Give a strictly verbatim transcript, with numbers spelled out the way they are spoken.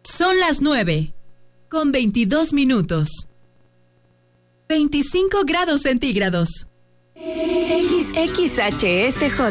Son las nueve, con veintidós minutos. veinticinco grados centígrados. X X H S J.